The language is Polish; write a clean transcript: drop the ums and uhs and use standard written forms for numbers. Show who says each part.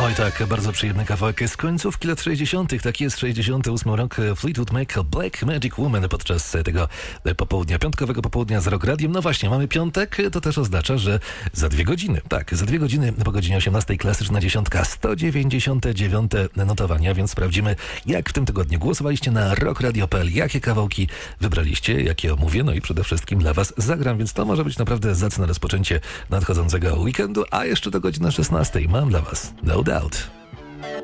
Speaker 1: Oj tak, bardzo przyjemny kawałek z końcówki lat 60. Tak jest, 68 rok. Fleetwood Mac, Black Magic Woman podczas tego popołudnia, piątkowego popołudnia z Rock Radiem. No właśnie, mamy piątek, to też oznacza, że za 2 godziny, tak, za 2 godziny po godzinie 18 klasyczna dziesiątka, 199 notowania, więc sprawdzimy, jak w tym tygodniu głosowaliście na rockradio.pl, jakie kawałki wybraliście, jakie omówię, no i przede wszystkim dla was zagram, więc to może być naprawdę zacne rozpoczęcie nadchodzącego weekendu, a jeszcze do godziny 16 mam dla was No Doubt.